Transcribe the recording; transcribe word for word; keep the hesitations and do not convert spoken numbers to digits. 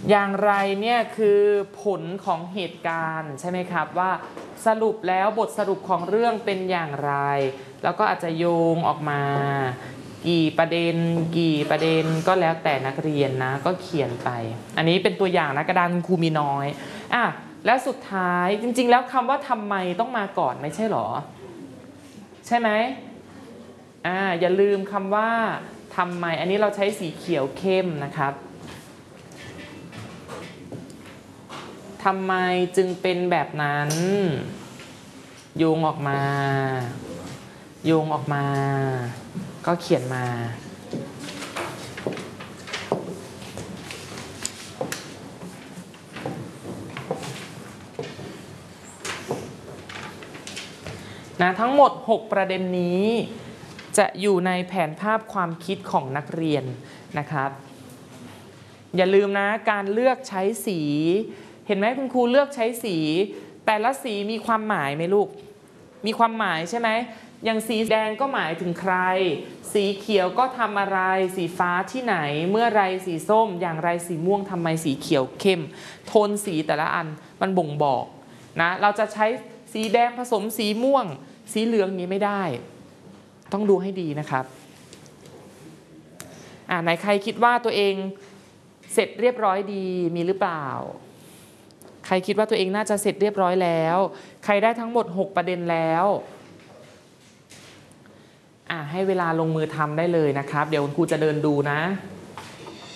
อย่างไรเนี่ยคือผลของเหตุการณ์ใช่ไหมครับว่าสรุปแล้วบทสรุปของเรื่องเป็นอย่างไรแล้วก็อาจจะโยงออกมากี่ประเด็นกี่ประเด็นก็แล้วแต่นักเรียนนะก็เขียนไปอันนี้เป็นตัวอย่างนะกระดานคุณครูมีน้อยอ่ะแล้วสุดท้ายจริงๆแล้วคำว่าทำไมต้องมาก่อนไม่ใช่หรอใช่ไหมอ่าอย่าลืมคำว่าทำไมอันนี้เราใช้สีเขียวเข้มนะครับทำไมจึงเป็นแบบนั้นโยงออกมาโยงออกมาก็เขียนมานะทั้งหมดหกประเด็นนี้จะอยู่ในแผนภาพความคิดของนักเรียนนะครับอย่าลืมนะการเลือกใช้สีเห็นไหมคุณครูเลือกใช้สีแต่ละสีมีความหมายไหมลูกมีความหมายใช่ไหมอย่างสีแดงก็หมายถึงใครสีเขียวก็ทำอะไรสีฟ้าที่ไหนเมื่อไรสีส้มอย่างไรสีม่วงทำไมสีเขียวเข้มโทนสีแต่ละอันมันบ่งบอกนะเราจะใช้สีแดงผสมสีม่วงสีเหลืองนี้ไม่ได้ต้องดูให้ดีนะครับอ่าไหนใครคิดว่าตัวเองเสร็จเรียบร้อยดีมีหรือเปล่าใครคิดว่าตัวเองน่าจะเสร็จเรียบร้อยแล้วใครได้ทั้งหมดหกประเด็นแล้วอ่าให้เวลาลงมือทำได้เลยนะครับเดี๋ยวคุณครูจะเดินดูนะ